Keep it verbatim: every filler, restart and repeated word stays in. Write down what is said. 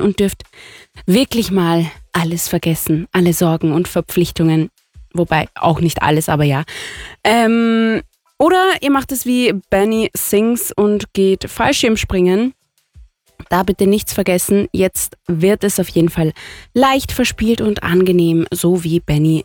und dürft wirklich mal alles vergessen, alle Sorgen und Verpflichtungen, wobei auch nicht alles, aber ja. Ähm, oder ihr macht es wie Benny Sings und geht Fallschirmspringen. Da bitte nichts vergessen, jetzt wird es auf jeden Fall leicht verspielt und angenehm, so wie Benny